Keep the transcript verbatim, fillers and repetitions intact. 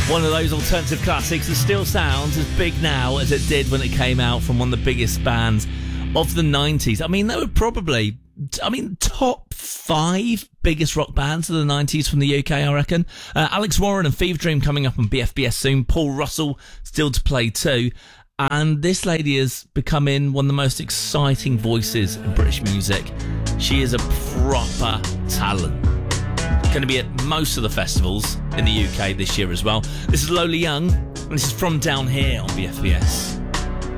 One of those alternative classics that still sounds as big now as it did when it came out from one of the biggest bands of the nineties. I mean, they were probably, I mean, top five biggest rock bands of the nineties from the U K, I reckon. Uh, Alex Warren and Fever Dream coming up on B F B S soon. Paul Russell still to play too. And this lady is becoming one of the most exciting voices in British music. She is a proper talent. Going to be at most of the festivals in the U K this year as well. This is Lola Young, and this is From Down Here on B F B S.